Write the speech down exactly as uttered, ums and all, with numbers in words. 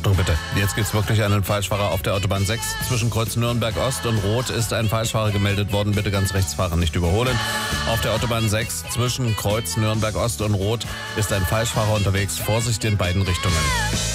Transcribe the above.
Achtung bitte, jetzt gibt es wirklich einen Falschfahrer auf der Autobahn sechs. Zwischen Kreuz Nürnberg Ost und Rot ist ein Falschfahrer gemeldet worden. Bitte ganz rechts fahren, nicht überholen. Auf der Autobahn sechs zwischen Kreuz Nürnberg Ost und Rot ist ein Falschfahrer unterwegs. Vorsicht in beiden Richtungen.